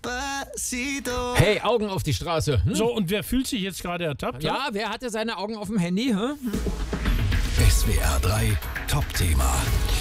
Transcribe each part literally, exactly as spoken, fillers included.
Hey, Augen auf die Straße. Hm? So, und wer fühlt sich jetzt gerade ertappt? Ja, wer hatte seine Augen auf dem Handy? Hm? S W R drei Top-Thema.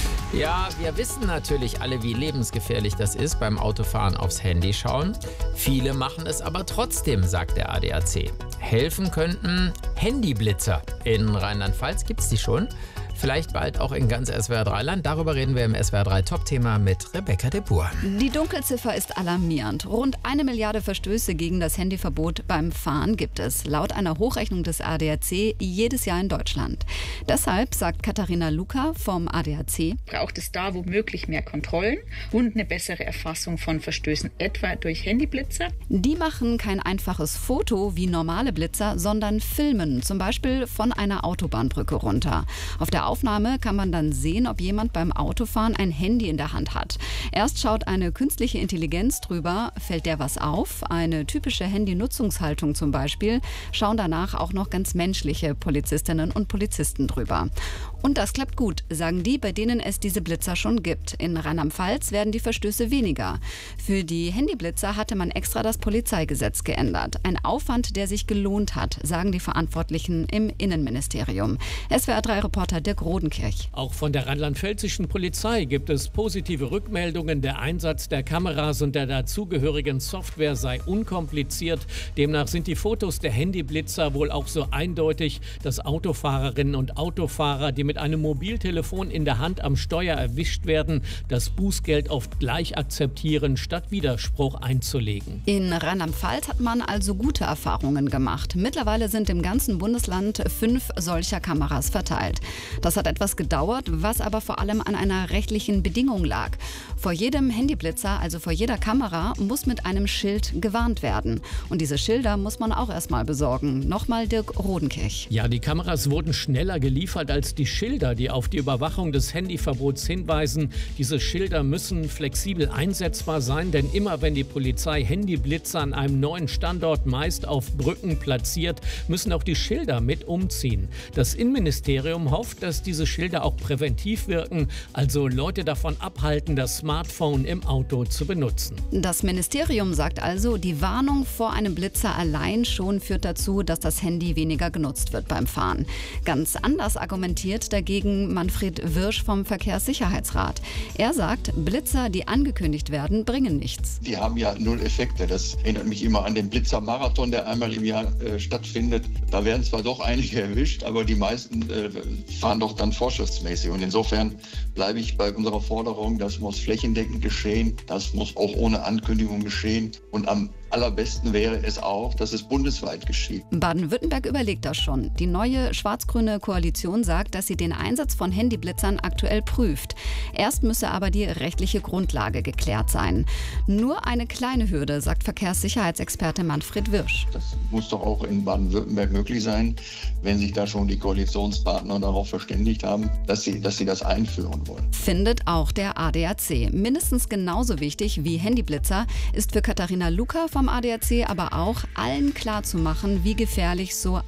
Ja, wir wissen natürlich alle, wie lebensgefährlich das ist, beim Autofahren aufs Handy schauen. Viele machen es aber trotzdem, sagt der A D A C. Helfen könnten Handyblitzer. In Rheinland-Pfalz gibt es die schon. Vielleicht bald auch in ganz S W R drei Land. Darüber reden wir im S W R drei Top-Thema mit Rebecca de Boer. Die Dunkelziffer ist alarmierend. Rund eine Milliarde Verstöße gegen das Handyverbot beim Fahren gibt es, laut einer Hochrechnung des A D A C, jedes Jahr in Deutschland. Deshalb, sagt Katharina Luca vom A D A C, braucht es da womöglich mehr Kontrollen und eine bessere Erfassung von Verstößen, etwa durch Handyblitzer. Die machen kein einfaches Foto wie normale Blitzer, sondern filmen, zum Beispiel von einer Autobahnbrücke runter. Auf der Aufnahme kann man dann sehen, ob jemand beim Autofahren ein Handy in der Hand hat. Erst schaut eine künstliche Intelligenz drüber, fällt der was auf, eine typische Handynutzungshaltung zum Beispiel, schauen danach auch noch ganz menschliche Polizistinnen und Polizisten drüber. Und das klappt gut, sagen die, bei denen es diese Blitzer schon gibt. In Rheinland-Pfalz werden die Verstöße weniger. Für die Handyblitzer hatte man extra das Polizeigesetz geändert. Ein Aufwand, der sich gelohnt hat, sagen die Verantwortlichen im Innenministerium. S W R drei Reporter Dirk Rodenkirch. Auch von der rheinland-pfälzischen Polizei gibt es positive Rückmeldungen. Der Einsatz der Kameras und der dazugehörigen Software sei unkompliziert. Demnach sind die Fotos der Handyblitzer wohl auch so eindeutig, dass Autofahrerinnen und Autofahrer, die mit einem Mobiltelefon in der Hand am Steuer erwischt werden, das Bußgeld oft gleich akzeptieren, statt Widerspruch einzulegen. In Rheinland-Pfalz hat man also gute Erfahrungen gemacht. Mittlerweile sind im ganzen Bundesland fünf solcher Kameras verteilt. Das hat etwas gedauert, was aber vor allem an einer rechtlichen Bedingung lag. Vor jedem Handyblitzer, also vor jeder Kamera, muss mit einem Schild gewarnt werden. Und diese Schilder muss man auch erstmal besorgen. Nochmal Dirk Rodenkirch. Ja, die Kameras wurden schneller geliefert als die Schilder, die auf die Überwachung des Handyverbots hinweisen. Diese Schilder müssen flexibel einsetzbar sein, denn immer wenn die Polizei Handyblitzer an einem neuen Standort, meist auf Brücken, platziert, müssen auch die Schilder mit umziehen. Das Innenministerium hofft, dass diese Schilder auch präventiv wirken, also Leute davon abhalten, das Smartphone im Auto zu benutzen. Das Ministerium sagt also, die Warnung vor einem Blitzer allein schon führt dazu, dass das Handy weniger genutzt wird beim Fahren. Ganz anders argumentiert dagegen Manfred Wirsch vom Verkehrssicherheitsrat. Er sagt, Blitzer, die angekündigt werden, bringen nichts. Die haben ja null Effekte. Das erinnert mich immer an den Blitzermarathon, der einmal im Jahr äh, stattfindet. Da werden zwar doch einige erwischt, aber die meisten äh, fahren doch dann vorschriftsmäßig. Und insofern bleibe ich bei unserer Forderung, das muss flächendeckend geschehen, das muss auch ohne Ankündigung geschehen. Und am allerbesten wäre es auch, dass es bundesweit geschieht. Baden-Württemberg überlegt das schon. Die neue schwarz-grüne Koalition sagt, dass sie den Einsatz von Handyblitzern aktuell prüft. Erst müsse aber die rechtliche Grundlage geklärt sein. Nur eine kleine Hürde, sagt Verkehrssicherheitsexperte Manfred Wirsch. Das muss doch auch in Baden-Württemberg möglich sein, wenn sich da schon die Koalitionspartner darauf verständigt haben, dass sie, dass sie das einführen wollen. Findet auch der A D A C. Mindestens genauso wichtig wie Handyblitzer ist für Katharina Luca vom A D A C aber auch, allen klarzumachen, wie gefährlich so